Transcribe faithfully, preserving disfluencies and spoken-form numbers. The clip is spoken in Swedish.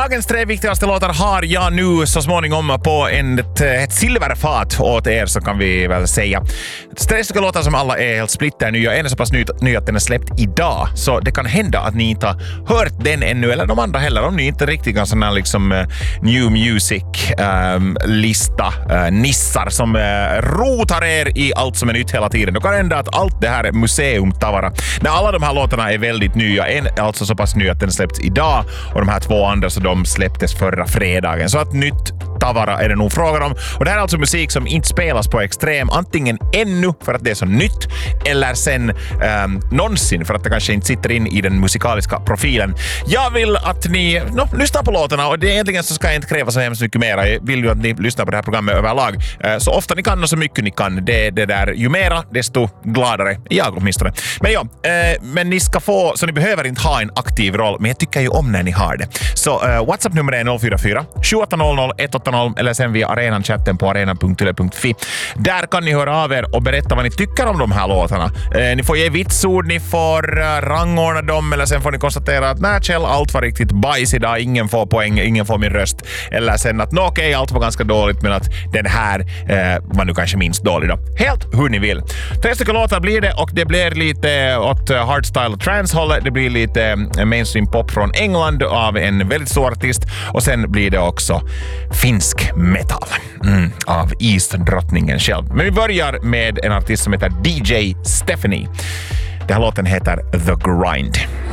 Dagens tre viktigaste låtar har jag nu så småningom på en, ett, ett silverfat åt er, så kan vi väl säga. Tre stycken låtar som alla är helt splitter nya. En är så pass ny, ny att den är släppt idag, så det kan hända att ni inte har hört den ännu, eller de andra heller, om ni inte riktigt kan sån här liksom uh, new music um, lista uh, nissar som uh, rotar er i allt som är nytt hela tiden. Då kan hända att allt det här är museumtavara. När alla de här låtarna är väldigt nya, en är alltså så pass ny att den släppts idag, och de här två andra så de släpptes förra fredagen. Så att nytt tavara är det nog frågan om. Och det här är alltså musik som inte spelas på Extrem, antingen ännu för att det är så nytt, eller sen um, någonsin för att det kanske inte sitter in i den musikaliska profilen. Jag vill att ni no, lyssnar på låtarna, och det egentligen så ska jag inte kräva så hemskt mycket mer. Jag vill ju att ni lyssnar på det här programmet överlag. Uh, så ofta ni kan och så mycket ni kan. Det, det där, ju mera, desto gladare. Jag åtminstone. Men ja, uh, men ni ska få, så ni behöver inte ha en aktiv roll, men jag tycker ju om när ni har det. Så uh, WhatsApp-nummer är noll fyra fyra sju åtta noll noll ett åtta noll eller sen via arenan-chatten på arenan punkt yle punkt fi. Där kan ni höra av er och berätta vad ni tycker om de här låtarna. Eh, ni får ge vitsord, ni får uh, rangordna dem, eller sen får ni konstatera att nej, Kjell, allt var riktigt bajs idag, ingen får poäng, ingen får min röst. Eller sen att okej, okay, allt var ganska dåligt, men att den här eh, var nu kanske minst dålig då. Helt hur ni vill. Tre stycken låtar blir det, och det blir lite åt hardstyle och trance-hållet. Det blir lite mainstream pop från England av en väldigt stor artist, och sen blir det också finsk metal mm, av isdrottningen själv. Men vi börjar med en artist som heter D J Stephanie. Den här låten heter The Grind.